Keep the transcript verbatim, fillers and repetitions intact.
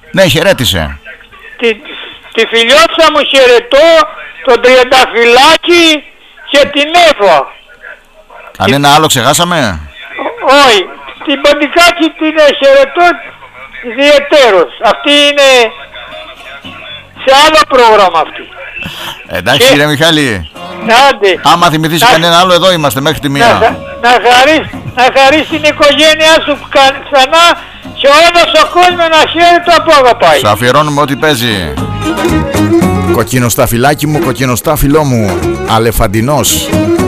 Ναι, χαιρέτησε. Τη, τη φιλιότσα μου χαιρετώ, τον Τριανταφυλάκη και την Εύα. Κανένα άλλο ξεχάσαμε? Όχι, την Ποντικάκη την χαιρετώ ιδιαιτέρως. Αυτή είναι σε άλλο πρόγραμμα αυτή. Εντάξει και... κύριε Μιχάλη. Άντε. Άμα θυμηθείς να... κανένα άλλο, εδώ είμαστε μέχρι τη μία. Να, να, χαρείς, να χαρείς την οικογένειά σου ξανά και όλος ο κόσμος να χαίρει το απόγαπάει. Σου αφιερώνουμε ό,τι παίζει. Κοκκινοσταφυλάκι μου, κοκκινοστάφυλλό μου, αλεφαντινός.